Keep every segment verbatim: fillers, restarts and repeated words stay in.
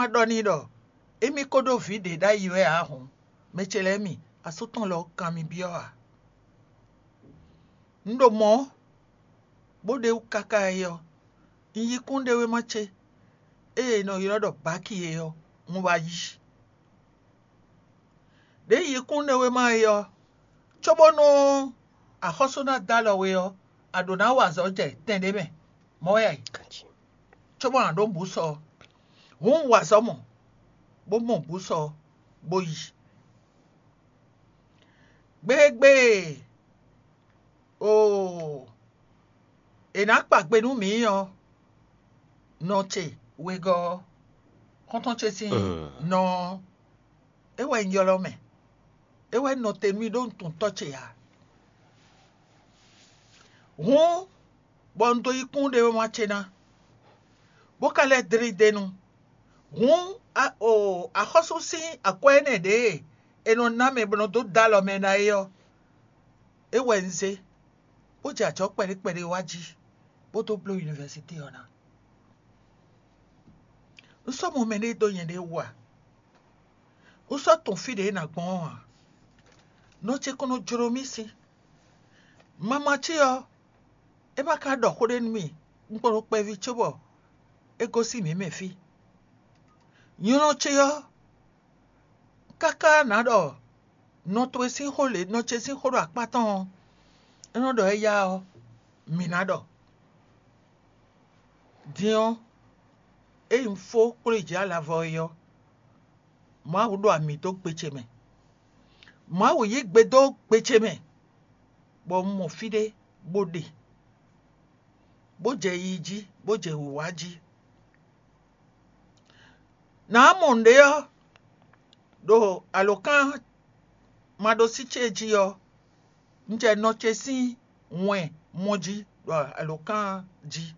doni do emi kodo vide da iwe ahun mechele mi asutan lo kan mi bi o a ndo mo bode ukaka yo iyi kunde we mache e no yodo baki yo nwa yi de yi kunde we ma yo chobo no ahoso na dalo we yo adona wazo je tende me mo ya chobo na don buso hun wazo mo bo mo buso boyi gbegbe o ena pagbe nu mi yo noche we go konton chesi no ewe nyolo me ewe no temi don tun touch ya hun bondo ikun de ma chena bokale dri denu hun a o a hoso si akwene de eno na me bono do dalo me na yo ewe nze o ja cho pere pere waji bo to blow university ona uso mo me ne do yen de wa uso ton fi de na gbon no che kono joro mi si mama chi yo e ba ka do kore mi nporo pe vi chobo e go si mi me fi yuno chi yo kaka na do no to si hole no che si horo apatan eno do e ya o mi na do dion e info kure ja la voyo ma wo do ami to peche me ma wo yi gbe do peche me bo mo fide bode bo je yiji bo je waji na monde yo do alokan ma do si cheji yo nje no chesi wen moji do alokan ji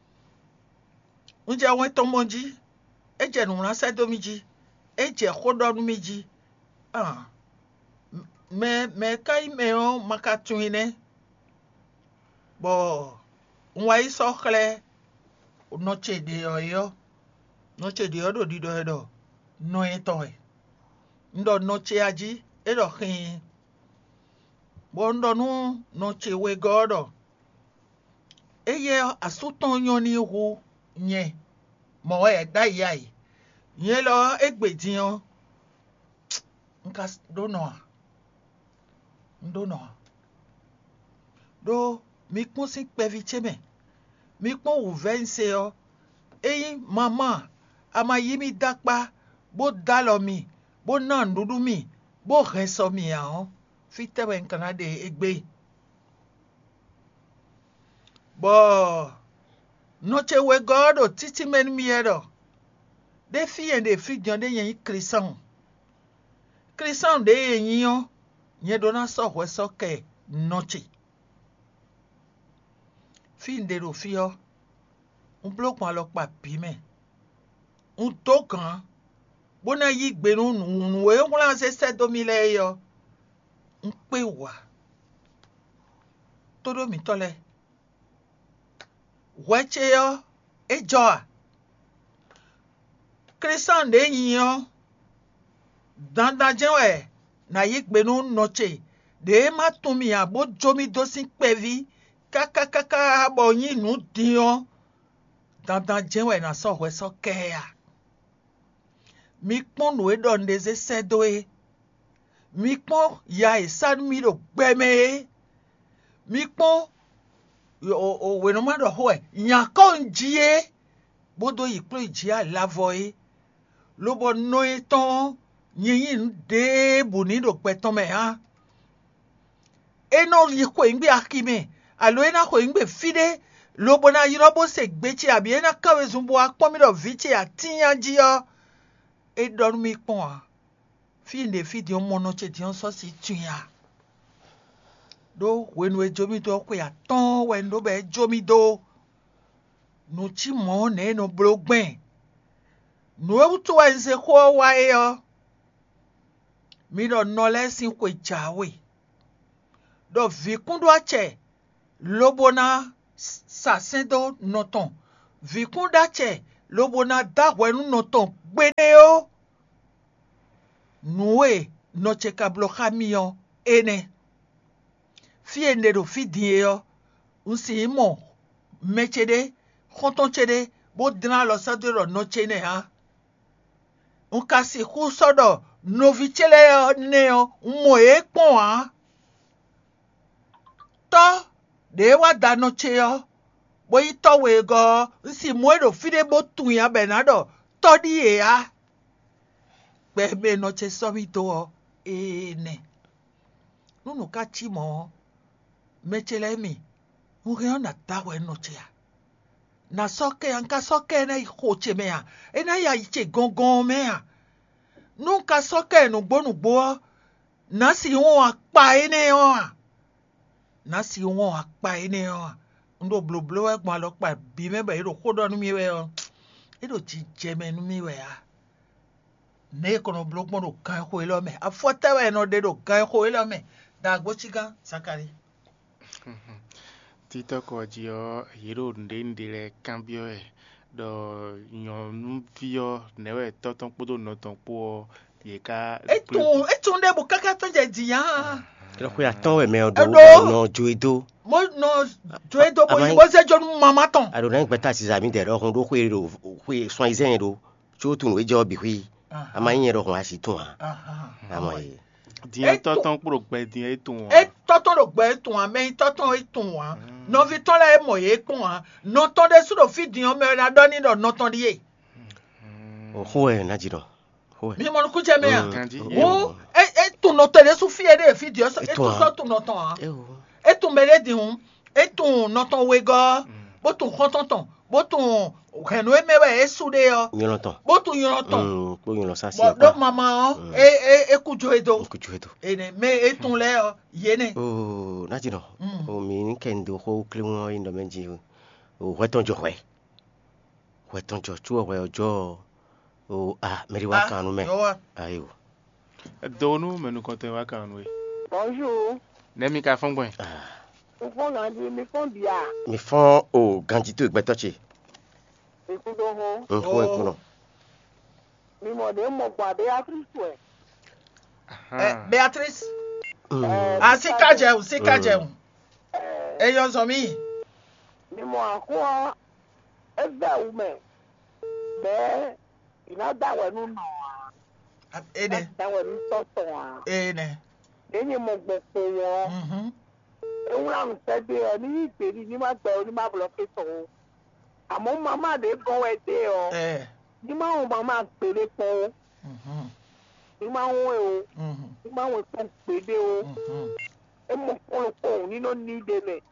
nje wen to moji eje nu ran se do mi ji eje kodo nu mi ji ah me me kai me o makatuine bo nwa iso kle noche de oyo noche de odo di do edo no eto e ndo noche aji edo hin bo ndo nu noche we godo eye asuton yon ni hu yen mo e da yai yen lo egbedian nka do no ndo no do mi pon si peviche me mi pon u vense yo eyin mama ama yimi dakpa bo dalo mi bo na ndudu mi bo reso mi an fi tebe nkan de egbe bo noche we godo titi men mi edo de fi en de fi jan de yen krisan krisan de yen yo yen do na so we so ke noche fi nde ro fi yo un block ma lo pa bi me un to kan bona yi gbe nu nu we un la se se do mi le yo un pe wa todo mi tole weche yo ejo a krisan de yin yo dandan je we na yi gbe nu noche de ma tun mi abo jomi do sin pevi kaka kaka bo yin nu dion dandan je we na so we so ke ya mi pon no e don de se se do e mi pon ya e san mi do gbe me mi pon o o we no ma do ho e yan ko njie bodo yi pro ji a lavo e lo bo no e ton yin de bu ni do pe ton me ha e no yi ko ngbe akime alo e na ko ngbe fide lo bo na yiro bo se gbechi abi e na kawe zumbo akpon mi do vichi atiyan ji yo e don mi pon a fi nde fi di omo no che di on so si tuya do we no e jomi do ko ya ton we ndo be jomi do no chi mo ne no blogben no e to wa nse ko wa e yo mi do no lesin ko jawe do vi kundu ache lobona sasendo noton vi kunda che lobona da wenu noton gbeneo nue noche kablo kamio ene fiende do fidie unsi mo mechede kontonchede bo dina lo sadero noche ne ha unkasi ku sodo novichele neo mo e pon ha to de wa da noche yo boyi towe go nsi moedo fide bo tuya benado todi e ya bebe noche sobito ene nunu ka chimo mechele mi unge na tawe noche ya na soke anka soke na ihoche me ya ena ya iche gongon me ya nunca soke no gbonu gbo na si won apa ene o na si won apa ene o ndo bloblo e gbon lo pa bi me be ro kodo nu mi we o e do ti je me nu mi we ya ne kono blogbon do kan ko lo me afota we no de do kan ko lo me da gbo chiga sakari Tito Kojio, Hiro Ndendile, Cambio, do yon vio, never toton pudo noton po, yeka. Eton, eton de bukaka tonje dia. Lo que attend est mais Edo. no juido. Mo no joedo bo yibo se jonu mama ton. Ado na gbeta si zami de ro ndo ko ero ko so izen do. Jo tun we jo bi wi. Ama yin ro ho asitun ha. Aha. Ama yi. Dia toton pro gbe dia eton. E toton ro gbe ton a me toton eton wa. No vi ton la e mo ye kon ha. No ton de su do fi dion me na doni do no ton die. O ho e na jiro. Ho. Mi mo ku je me ya. Kandi. O e e ton no tele su fi e de fi dio so e ton so ton no ton ha. E o. E ton mele di hun. E ton no ton we go. Bo ton konton ton. Bo ton reno e me we e su de yo. Yon ton. Bo ton yon ton. Mm, ko yon sa si. Bo do mama o e e e ku joedo. Ko juedo. Ene me e ton le o yene. O na jiro. Mm. O mi kendo ko klewon indo menji. O weton jo we. Weton jo tu we ojo. O ah meri wa kanu me. Yo wa. Ayo. Donu menu kote wa kanwe. Bonjour. Nemi ka fon bon. Ah. Mo fon na di mi fon bia. Mi fon o ganjito gbetoche. Mi ku do ho. On ko en kuno. Mi mo de mo gba de Afrique we. Eh, Beatrice. Mm. Ah, si ka jeun, si ka Mm. jeun. Eh, E yo zo mi. mi mo ako e be u me. Be ina da we nu no. Ene, Da we nu so so a. ene. Enyi mo gbo ko wo. Mhm. E wura mi se de o ni iperi ni ma gbe o ni ma block to. Àmọ́ mama de go we de o. Eh. Ni ma o mama pere po. Mhm. Ni ma o o. Mhm. Ni ma o po pe de o. Mhm. E mo po po ni no ni de me.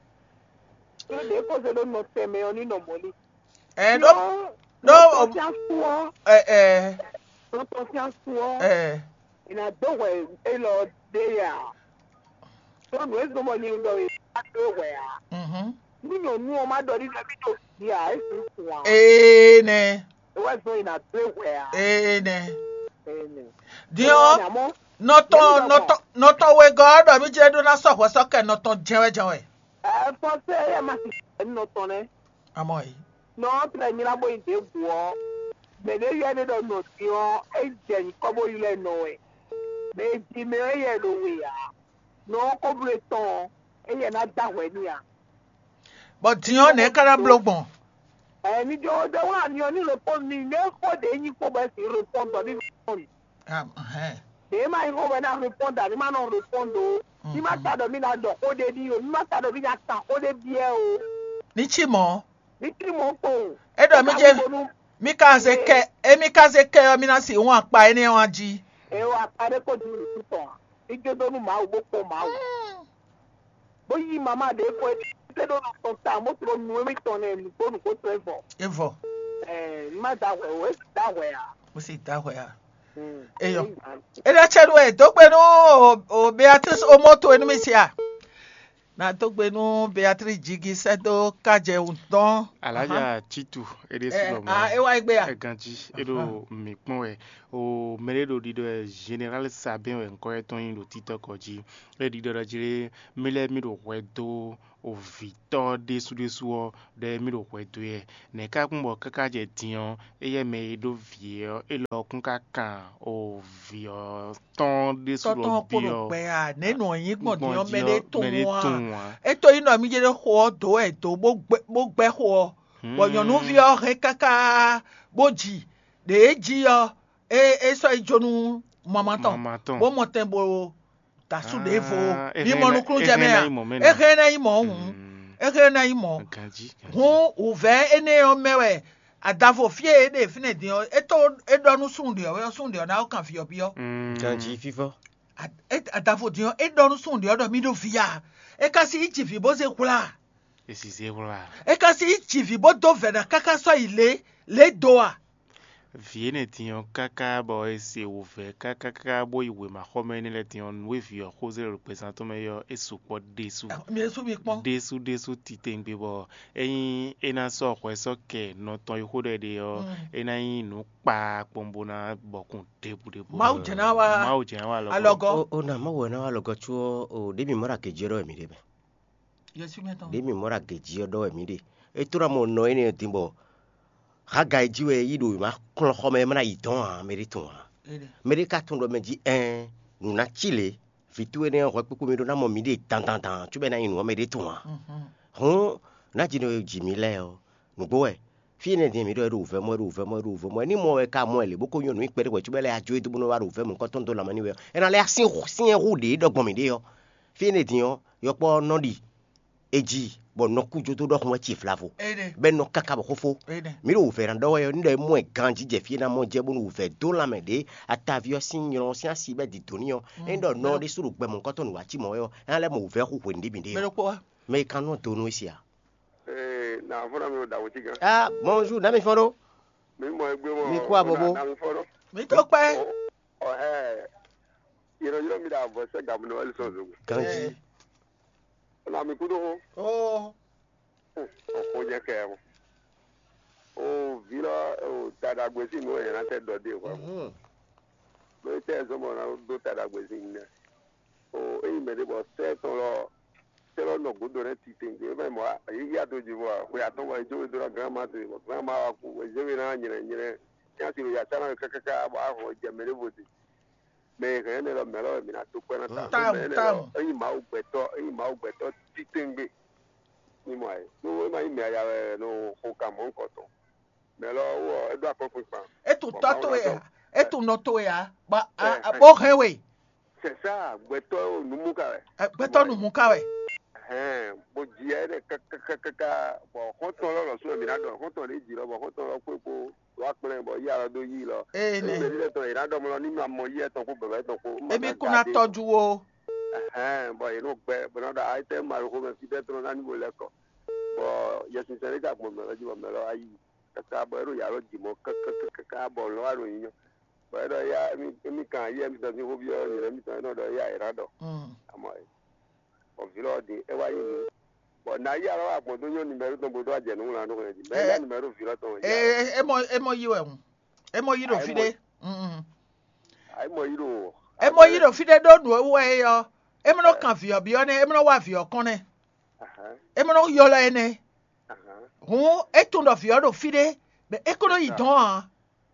Yo de ko se lo no te me oni no moni. Eh, no, no, no ti asu eh, eh, no to ti asu eh. ina do we e lo de ya. So no es como ni ndo e do we ya. Mhm. Ni no nu o ma do ni bi do ya e su wa. Ene, E wa so ina do we ya. ene. Ene. Dio, Amo no to, no to, no to we God, mi je do na so ko so ke no to jewe jewe. eh for say e ma si no to ne. Amoy. No tra ni la bo inde buo. Me de ye de do no ti o e je ni ko bo ile no e. Me di me ye do we ya. No ko bre ton e ye na da we ni ya. But Dio ne kara blogbon. Eh ni jo de wa ni oni respond ni ne ko de yin ko ba si respond do ni phone. Um, eh. De ma ko ba na respond ni ma no respond o. Ni ma ta do mi na do ko de di o, ni ma ta do mi na ta ko de bi e o. Ni chimo. Ni ti mo ko. E do mi je mi ka se ke, e mi ka se ke o mi na si won pa ene won ji. E o apare ko di ru to. Ijo do nu ma o bo ko ma o. Bo yi mama de ko e se do no to ta mo tro nu mi to ne ni ko nu ko to e fo. Evo. Eh ma da we o e da we a. Mo si ta ho ya. Mm. Eyo. E da cheru e to pe no o Beatrice o moto enu mi si a. Na to pe no Beatrice jigi se do ka je un ton. Alaja Chitu ede Eh, silo mo. ah, e wa igbe a. Ganji edo mi pon we o meredo dido general Sabin we nko eton yin lo Tito Koji. E dido da jire mele mi do wedo ovitɔ desu desu ɖe mi ɖo ƒe do ye ne ka kpɔ kaka dze diɔ eye me ɖo vie elɔ kun kaka o viɔ tɔn desu tɔtɔ lɔ biɔ kpɔɖo kpɛa ne nɔ anyi gbɔdiɔ mɛ ɖe to me ɖe to ŋua ŋua eto yi nɔ mi dze ɖe xɔ do edo bo gbɛ bo gbɛ xɔ bɔn nyɔnuviɔ he kaka bo dzi ɖe edzi yɔ e esɔ idzonu mɔmatɔ mamatɔ bo mɔtɛ bo dasu ɖe vo Ah, mi ehe mɔ na- nukunu ehe dze mɛ na ya yi mɔ mɛ na. ehe na yi mɔ ŋu Mm, ehe na yi mɔ gadzi gadzi. hun uvɛ ene yɔ mɛwɛ adavo fie ɖe fi ne diɔ eto eɖɔ nu sun diɔ yɔ sun diɔ na wo kan fiɔ biɔ Mm, Janji fifo. adavo diɔ eɖɔ nu sun diɔ dɔ mi ɖo via ekasi itsi vi bo ze kula esi se wla ekasi itsi vi bo do vɛ na kaka sɔ yi le le doa vie ne tiɲɔ kaka bɔ ese wòvɛ kakaka bo iwe ma xɔmɛ ne le tiɲɔ nue viɔ xose le pɛsan tɔmɛ yɔ esu kpɔ desu mi esu mi kpɔn desu desu tite ŋgbe bɔ eyin ena sɔ xɔe sɔ kɛ nɔtɔ yi ko ɖe de yɔ Mm. ena yi nu kpa kpɔnbo na bɔkun debu debu mawu dzena wa mawu dze wa lɔ alɔgɔ O o na ma wo na wa logo chuo o de mi mora ke jero mi de be. yesu mɛtɔ De mi mora ke jero mi de. E tura mo no ene timbo. Ha ga jiwe yi do ma klon xome mana yi ton a me de ton a. Me de ka ton do me di un na chile fitu ene ro kuku mi do na mo mi de tan tan tan tu be na inu me de ton a. Hon na ji no ji mi le o. Nugo e fi ne de mi do do ve mo do ve mo do ve mo ni mo e ka mo le boko yon mi pere ko tu be le ajo e do no wa do ve mo ko ton do la mani we. E na le asin sin ru de do gbon mi de yo. Fi ne di yo yo po no di eji bo no ku jo to do ho chi flavo. ede Be no kaka bo fofo. ede Mi do fe ran do yo ndo mo e ganji je fi na mo je bo no fe do la me de atavio sin yon sin asi be di toni yo. E ndo no de suru gbe mo ko to no wa chi mo yo. E le mo fe ku ku ndi bi de mɛ yo. ɖo kpɔ wa Me kan no to no sia. Eh, na fɔlɔ mi o da o ti kan. Ah, bonjour, na mi foro. Mi mɔ egbe mɔ. Mi kó abobo. Na mi fɔlɔ. mi to kpɛ Ɔ ɛ yɛrɛ yɔrɔ mi da bɔ sɛ gamu na wali sɔn zogo. Ganji. Na mi kudo o. o O ko ɲɛ kɛ o. O vila o tada gbesi n'o yɛrɛ tɛ dɔ den quoi. Mhm. N'o tɛ sɔmɔ na do tada gbesi ɲinɛ. O eyi mɛ de bɔ sɛ tɔlɔ sɛlɔ nɔ godo rɛ ti ten ke mɛ mɔ ayi ya to dzi bɔ o ya tɔ bɔ edzo do la grandma to bɔ grandma wa ku edzo mi na ɲinɛ ɲinɛ ya ti o ya tana kakaka bɔ a xɔ jɛmɛ de bo ti mɛ kɛɲɛ ne lɔ mɛ lɔ mina to kpɛ na ta Tam, mɛ ne tam. lɔ eyi maaw gbɛtɔ eyi maaw gbɛtɔ ti ten gbe ni mɔ ayi n'o ma yi mɛ ya wɛ no ko ka mɔ nkɔtɔ mɛ lɔ wɔ edo akɔkɔ kpa etu Bon, tɔ to maaw na ya etu nɔ to ya ba Eh, a eh. bo he we c'est ça gbɛtɔ numu ka wɛ. gbɛtɔ nu mu ka wɛ Hɛn bo jia yɛrɛ kakakaka bɔn kɔntɔn lɔ lɔ so mina dɔn kɔntɔn de ji lɔ bɔn kɔntɔn lɔ koe ko wa kplɛ bɔn yi alɔ do yi lɔ. ee eyi mɛ ne ni lɛ tɔn yina dɔn mo lɔ ni ma mɔ yi yɛ tɔn ko bɛbɛ tɔn ko. ebi kuna tɔju wo Hɛn bɔn yinu gbɛ bɔn dɔ ayi tɛ mari ko mɛ fi tɛ tɔn nani mo lɛ kɔ bɔn yɛsinsɛn ne ka gbɔn mɛ lɔ ji bɔn mɛ lɔ ayi kaka bɔn ɛrɛ yalɔ ji mɔ kakakaka bɔn lɔ alo yi nyɔ bɔn ɛrɛ ya mi kan yɛ mi tɔn mi ko bi yɔ yɛrɛ mi tɔn ɛrɛ dɔ ya yira dɔn amɔ ye bɔn fi lɔ di ɛwa yi nu. Bon, na yi ara akpɔ to nyɔ numéro tɔn bodo adze nu la nɔgɔ di mɛ ya numéro fi la tɔn yi ee emɔ emɔ yi wɛ ŋu emɔ yi do fi de ayi mɔ yi do emɔ yi do fi de do nu wɛ yɔ emɔ kan viɔ biɔ ne emɔ wa viɔ kɔn ne emɔ yɔ lɛ ne hun etu dɔ viɔ do fi de mɛ ekono yi dɔn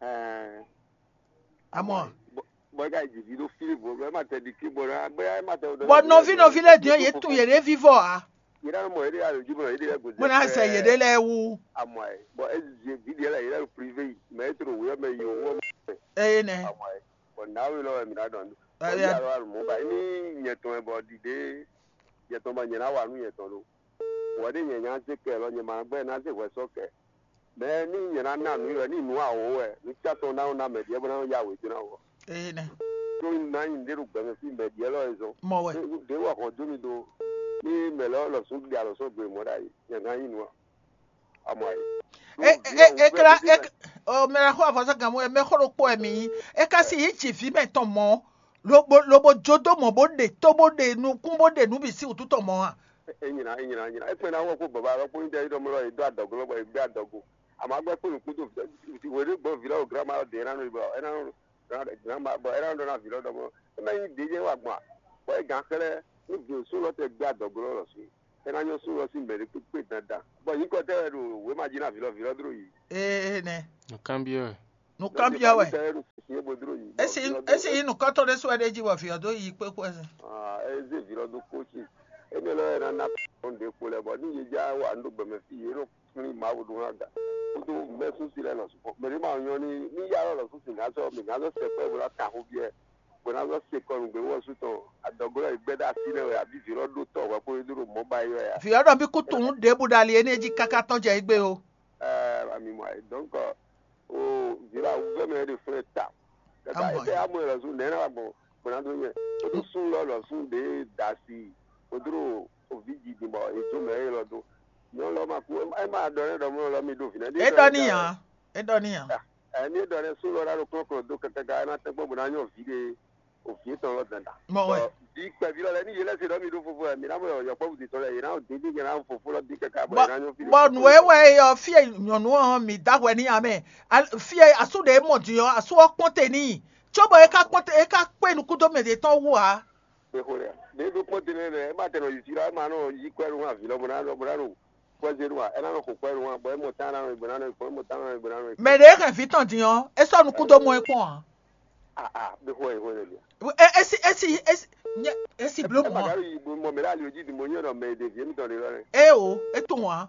amɔ bɔn ka jibi do fili bo ɛ ma tɛ di ki bɔ na bɛ ɛ ma tɛ o dɔ bɔn nɔvi nɔvi lɛ diɛ ye tu yɛrɛ vivɔ a yɛrɛ mɔ yɛrɛ yɛrɛ ju bɔ yɛrɛ yɛrɛ gosi muna sɛ yɛrɛ lɛ wu amɔ ye bɔn ɛ zi vidi yɛrɛ yɛrɛ privé mɛ e toro wuyɛ mɛ yi o wɔ ee ne amɔ ye bɔn n'a wele wɛ mina dɔn bɔn Ɛyɛ. yàrá wa mɔ ba ni ɲɛtɔn bɔ dide ɲɛtɔn ba ɲɛna wa nu ɲɛtɔn do wɔ de ɲɛ ɲa se kɛ lɔ ɲɛma gbɛ n'a se wɛ sɔ kɛ mɛ ni ɲɛna na nu yɛ ni nu awɔ wɛ ni tsatɔ n'aw na mɛ diɛ bɔ ya wɛ donna wɔ ee ne tó na yin de do gbɛmɛ fi mɛ diɛ lɔ yɛ zɔn mɔ wɛ de wa kɔ domi do ni mɛ lɔ lɔ sun di alɔ sɔ gbɛ mɔ da yi ɲɛna yin wa amɔ ye. e e ekra ek o mera ho afasa gamu e me horo po emi e ka si ichi fi me ton mo lobo lobo jodo mo bo de to bo de nu kun bo de nu bi si ututo mo a e ɲina e ɲina e ɲina e fɛnɛ awɔ ko baba awɔ ko n tɛ e dɔ mɔ lɔ e do adɔgo lɔ bɔ e gbɛ adɔgo àmọ́ agbẹ́ pé òkú tó wèrè gbọ́ fìlà ò gírámà dè ẹ̀ránú ibà ẹ̀ránú gírámà bọ̀ ẹ̀ránú náà fìlà ọ̀dọ̀ mọ́ ẹ̀ máa ń dè yẹn wà gbọ́n bọ́ ẹ̀ gàn kẹ́lẹ́ ní bí oṣù lọ́tẹ̀ gbé àdọ̀gbọ́ lọ́rọ̀ sí ena nyo so si mbere pe pe dada bo yin ko te ro we ma jina vilo vilo dro yi eh ne no cambio no cambio we si bo dro yi esi esi no ko to de so de ji wa fi odo yi pe ko ese ah e ze vilo do coach e me lo era na on de ko le bo ni ye ja wa ndo gbe me fi ye ro ni ma wo do ha ga to me so si le no so me ma yan ni ni ya ro so si na so mi na so se pe bo la ta ho bi e bo na so se ko ngbe wo so to adogoro igbe da si le abi vilo do to wa ko duro mo ba yo ya fi odo bi ku tun de bu dali ene ji kaka ton je igbe o eh ami mo donc o vila o ve me de freta ka e a mo la so ne na bo bo na do ye o sun lo lo sun de da si o duro o vigi di mo e to me lo do no lo ma ku e ma do re do mo lo mi do fi na e do ni yan e do ni yan eh ni do re sun lo ra ro ko ko do ka ka na te bo na yo fi de o fi to lo danda mo we di pe vila le ni ye le se do mi do fofo mi na mo yo po di to le na o di di na fofo lo di ka ka bo na yo fi bo nu we we yo fi nyonu o mi da we ni ame fi asu de mo di yo asu o ponte ni chobo e ka ponte e ka pe nu ku do me de ton wo ha pe ko le de do ponte ne ne ma te no yi ra ma no yi kweru wa vila mo na no mo na no kwa zeru wa e na no ko kweru wa bo e mo ta na no mo na no ko mo ta na no mo na no me de kan fi ton di yo e so nu ku do mo e pon ah ah be ko e ko le esi esi esi esi blo mo mo ma ri mo me la le oji di mo yan no me de vi mi ton le re e o e to wa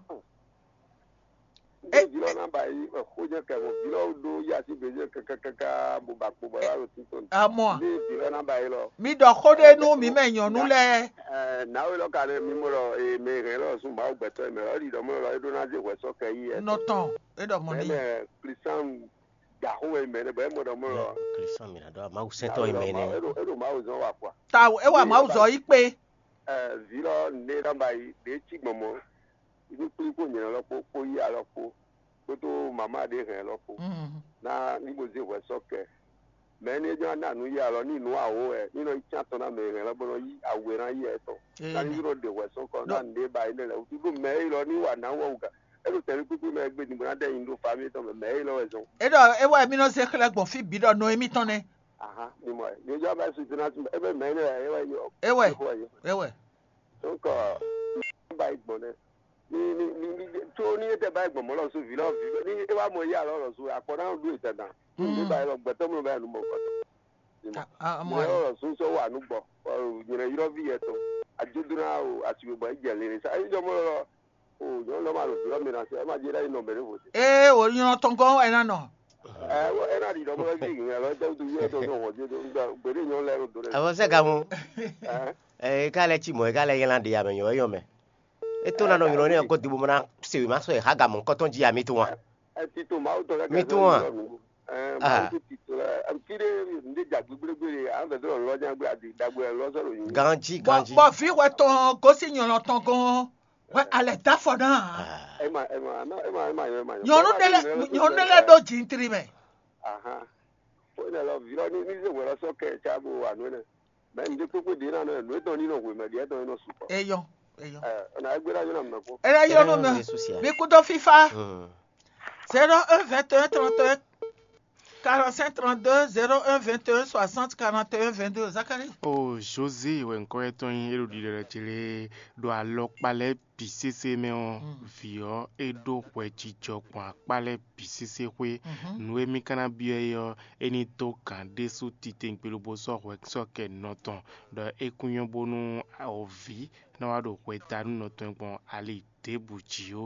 e vilo na ba yi ko je ka vilo do ya si be je ka ka ka bo ba ko ba ro ti ton amo ni vilo na ba yi lo mi do ko de nu mi me nyonu le eh na we lo ka le mi mo lo e me re lo sun ba o gbe to me lo ri do mo lo do na je we so ka yi e no ton e do mo ni me plisan ga ho e me ne ba mo do mo lo Cristo mira do ma usento imene e do e do ma o zo wa kwa ta e wa ma uzo ipe eh vilo ne na ba yi de chi gbomo ibi pe ko yen lo po po yi alo po ko to mama de re lo po mm na ni bo ze we so ke me ni jo na nu ya lo ni nu awo e ni no icha to na me re lo bo yi aweran yi e to na ni ro de we so ko na nde ba ile le ti go me lo ni wa na wo ga e lo teri kuku me gbe ni bo na de yin do fa mi to me me lo we so e do e wa mi no se kle gbon fi bi do no emi ton ne aha ni mo yo jo ba su ti na e be me ni e we yo e we e we so ko ba igbo ne ni ni ni to ni te ba igbo mo lo so vi lo vi ni e wa mo ya lo lo so apo na du itadan ni ba lo gbe to mo ba nu mo ko ah mo lo so so wa nu gbo ni re yo vi eto ajudura o ati gbo ije le sa ayo mo lo o yo lo ma lo vi lo mi na se e ma je dai no bere wo e o yan ton go e na no eh wo e na di do mo lo vi ni lo te du ye to no wo je do gba bere yo le ro do re abo se gamu eh e kale chimo e kale yelande ya menyo yo me e to na no yiro ni ko dibu na se ma so e ha gamu ko ton ji ya mi to wa e ti to ma o to le Mi to wa. eh ma o ti to le am ti de ndi ja gbegbegbere an be do lo jan gbe adi dagbe lo so ro yin ganji bo ganji bo fi we ton go si yan ton go we ale da for na e ma e ma no e ma e ma e ma nyonu dele nyonu dele do jintri me aha o ne lo vi lo ni ni se we lo so ke cha bo wa no ne me ndi popo de na no no to ni no we me de to no su ko e yo e yo eh na gbe ra yo na me ko e ra yo no me mi ku do fifa mm zéro un vingt et un trente et un quarante-cinq trente-deux zéro un vingt et un soixante quarante et un vingt-deux Zachary o José we nko eton ero di le tele do alo pale pisese me on vio edo kwe chicho kwa pale pisese kwe nu emi kana bie yo eni to kan desu titen pelo bo so kwe so ke noton do ekunyo bonu ovi na wado kwe tanu noton bon ali debuchio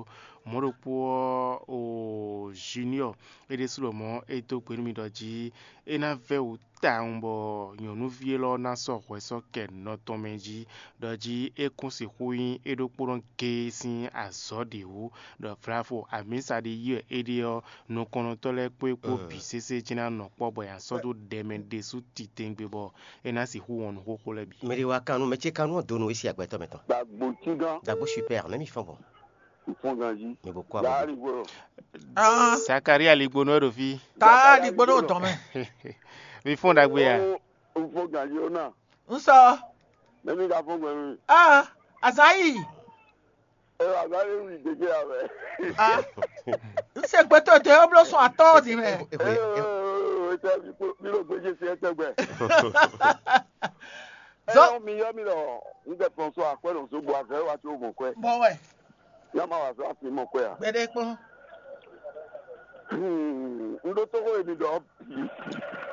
moropo o junior ede sulomo eto pelu mi doji ena ve o taun bo yonu vie lo na so kwe so ke noton meji doji ekun si huin edo poron ke sin azode o do frafo amisa de ye edio no kono tole pe ko bisese jina no po bo ya so do demen de su titengbe bo ena si hu won ho ho lebi meri wa kanu meche kanu do no isi agbeto meton ba bo ti gan da bo super même ils font bon fon ganji mais pourquoi da ri go ah Sakari aligbono ro fi ta di gbodo ton me mi fon dagbe ya o fon ganji o na nso me mi ga fon gbe ah azai e wa ga ri de je ave ah nse gbeto te oblo so ato di me eh oui o te bi mi lo gbeje se te gbe Eh, mi yo mi lo, nge François akwe no so bo akwe wa ti o mo kwe. Bo we. Ya ma wa so afi mo kwe a. Gbede po. Hmm, ndo to ko e mi do.